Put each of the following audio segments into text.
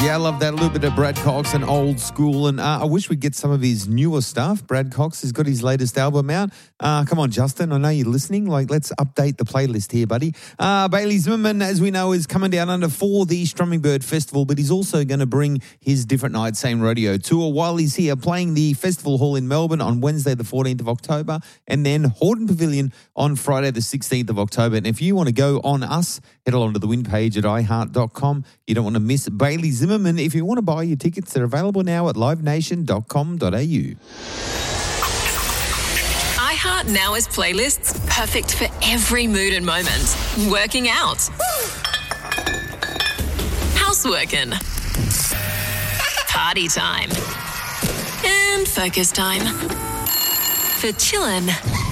Yeah, I love that. A little bit of Brad Cox and old school. And I wish we'd get some of his newer stuff. Brad Cox has got his latest album out. Come on, Justin. I know you're listening. Let's update the playlist here, buddy. Bailey Zimmerman, as we know, is coming down under for the Strumming Bird Festival, but he's also going to bring his Different Night Same Radio tour while he's here, playing the Festival Hall in Melbourne on Wednesday, the 14th of October, and then Hordern Pavilion on Friday, the 16th of October. And if you want to go on us, head along to the win page at iheart.com. You don't want to miss Bailey Zimmerman. If you want to buy your tickets, they're available now at livenation.com.au. iHeart now has playlists perfect for every mood and moment. Working out. Houseworking. Party time. And focus time. For chillin'.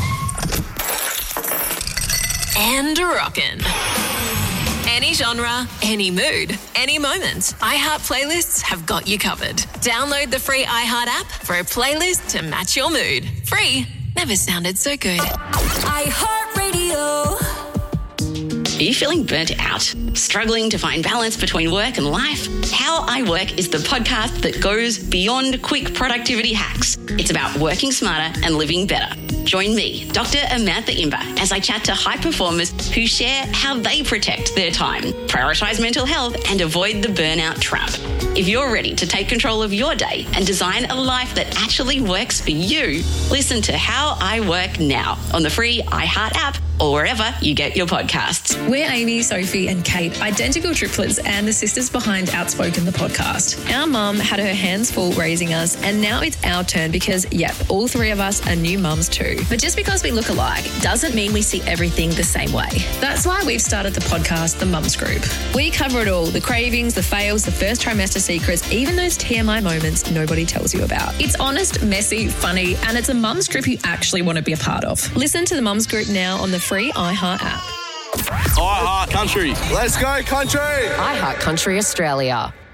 And rockin'. Any genre, any mood, any moment. iHeart playlists have got you covered. Download the free iHeart app for a playlist to match your mood. Free never sounded so good. iHeart Radio. Are you feeling burnt out? Struggling to find balance between work and life? How I Work is the podcast that goes beyond quick productivity hacks. It's about working smarter and living better. Join me, Dr. Amantha Imber, as I chat to high performers who share how they protect their time, prioritise mental health, and avoid the burnout trap. If you're ready to take control of your day and design a life that actually works for you, listen to How I Work now on the free iHeart app or wherever you get your podcasts. We're Amy, Sophie and Kate, identical triplets and the sisters behind Outspoken, the podcast. Our mum had her hands full raising us, and now it's our turn because, all three of us are new mums too. But just because we look alike doesn't mean we see everything the same way. That's why we've started the podcast, The Mums Group. We cover it all, the cravings, the fails, the first trimester secrets, even those TMI moments nobody tells you about. It's honest, messy, funny, and it's a mums group you actually want to be a part of. Listen to The Mums Group now on the free iHeart app. iHeart Country. Let's go, country. iHeart Country Australia.